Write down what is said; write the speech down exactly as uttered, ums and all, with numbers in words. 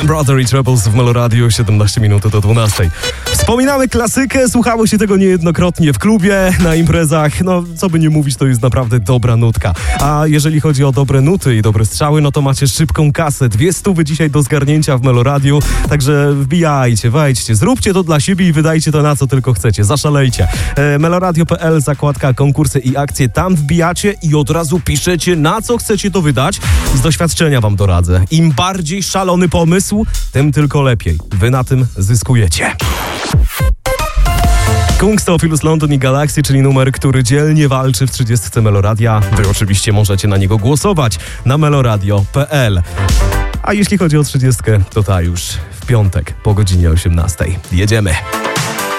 Brother i Troubles w Meloradiu, siedemnaście minut do dwunastej. Wspominamy klasykę, słuchało się tego niejednokrotnie w klubie, na imprezach, no co by nie mówić, to jest naprawdę dobra nutka. A jeżeli chodzi o dobre nuty i dobre strzały, no to macie szybką kasę, dwie stówy dzisiaj do zgarnięcia w Meloradiu, także wbijajcie, wejdźcie, zróbcie to dla siebie i wydajcie to na co tylko chcecie, zaszalejcie. E, meloradio kropka p l, zakładka konkursy i akcje, tam wbijacie i od razu piszecie, na co chcecie to wydać. Z doświadczenia wam doradzę, im bardziej szalony pomysł, tym tylko lepiej. Wy na tym zyskujecie. Kungs, Teofilus London i Galaxy, czyli numer, który dzielnie walczy w trzydziestce Meloradia. Wy oczywiście możecie na niego głosować na meloradio kropka p l. A jeśli chodzi o trzydziestkę, to ta już w piątek po godzinie osiemnastej. Jedziemy.